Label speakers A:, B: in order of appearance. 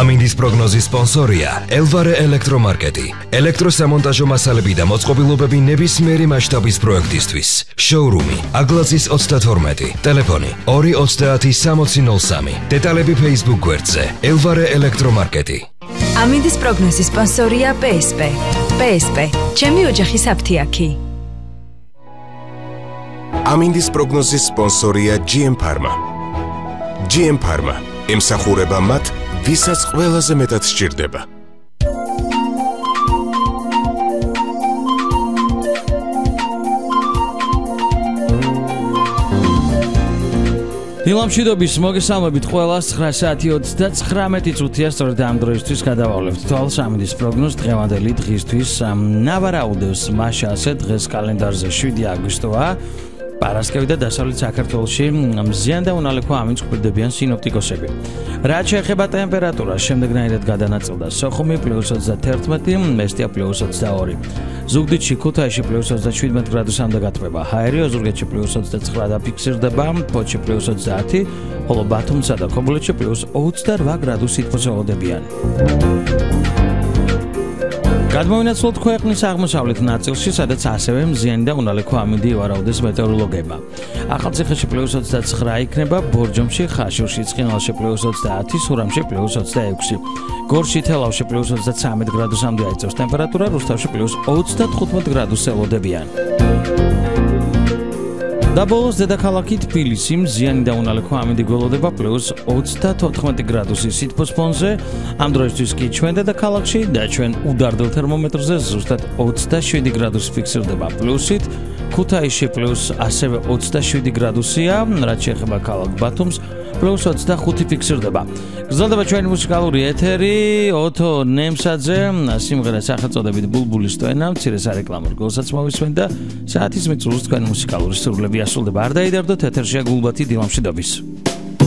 A: ამინდის პროგნოზის სპონსორია ელვარე ელექტრომარკეტი. ელექტროსამონტაჟო მასალები და მოწყობილობები ნებისმიერი მასშტაბის პროექტისთვის. შოურუმი აგლაცის 32, ტელეფონი 230 დეტალები Facebook გვერდზე ელვარე ელექტრომარკეტი.
B: ამინდის პროგნოზის სპონსორია PSP. PSP, ჩემი ოჯახის აფთიაქი.
C: ამინდის პროგნოზის სპონსორია GM Pharma. GM Pharma ემსახურება მათ, ვისაც ყველაზე მეტად სჭირდება.
D: დილამშვიდობის მოგესალმებით ყველას 9 საათი 39 წუთია სწორედ ამ დროისთვის გადავავლებთ თვალს ამინდის პროგნოზს დღევანდელი დღისთვის ნავარაუდევს მაშასე დღეს კალენდარზე 7 აგვისტოა პარასკევი და დასავლეთ საქართველოში მზიან და უნალექო ამინდს ხვდებიან სინოპტიკოსები. რაც შეეხება ტემპერატურას, შემდეგნაირად გადანაწილდა სოხუმი +31, მესტია +22. ზუგდიდში, ქუთაისში +37 გრადუსამდე გათბება. ჰაერი ოზურგეთში +29 დაფიქსირდება, ფოთში +30, ხოლო ბათუმსა და ქობულეთში +28 გრადუსი თბოსაოდებიან. გადმოვინაცვლოთ ქვეყნის აღმოსავლეთ ნაწილში, სადაც ასევე მზიანი და უნალექო ამინდი ვარაუდეს მეტეოროლოგებმა. ახალციხეში +29 იქნება, ბორჯომში, ხაშურში, ცხინვალში +30, სურამში +26. გორში, თელავში +33 გრადუსამდე აიწევს ტემპერატურა, რუსთავში +35 გრადუსს ელოდებიან. და ბოლოს დედაქალაქი თბილისი მზიანი და უნალექო ამინდი გველოდება +34 გრადუსი სითბოს ფონზე. ამ დროისთვის კი ჩვენ დედაქალაქში და ჩვენ უდარდელ თერმომეტრზე ზუსტად 27 გრადუსი ფიქსირდება პლუსით. ქუთაისში ასევე 27 გრადუსია, რაც შეეხება ქალაქ ბათუმს +25 ფიქსირდება. გრძელდება ჩვენი მუსიკალური ეთერი, ოთო ნემსაძე, სიმღერა სახელწოდებით ბულბულის ტვენა, მცირე სარეკლამო რგოლსაც მოვისმენ და საათის მიწურულს თქვენი მუსიკალური სურვილები ასრულდება. არ დაიდარდოთ, ეთერშია გულბათი დილამშვიდობის.